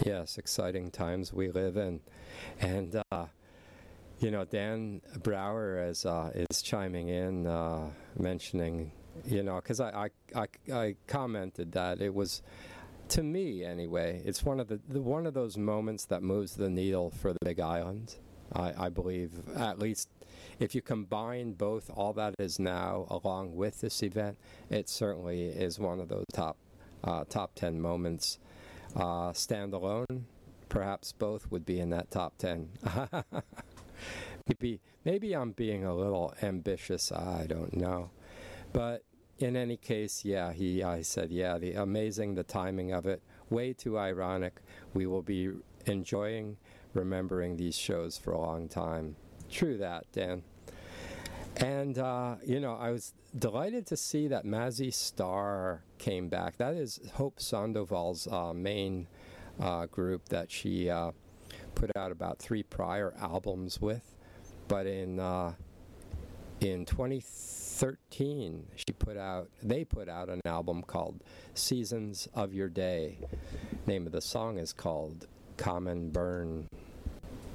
Yes, exciting times we live in. And, Dan Brower is chiming in, mentioning, because I commented that it was, to me anyway, it's one of one of those moments that moves the needle for the Big Island. I believe, at least if you combine both All That Is Now along with this event, it certainly is one of those top 10 moments. Standalone, perhaps both would be in that top 10. Maybe I'm being a little ambitious, I don't know. But in any case, I said, the amazing, the timing of it, way too ironic. We will be remembering these shows for a long time. True that, Dan. And, I was delighted to see that Mazzy Star came back. That is Hope Sandoval's main group that she put out about 3 prior albums with. But in 2013, they put out an album called Seasons of Your Day. Name of the song is called Common Burn.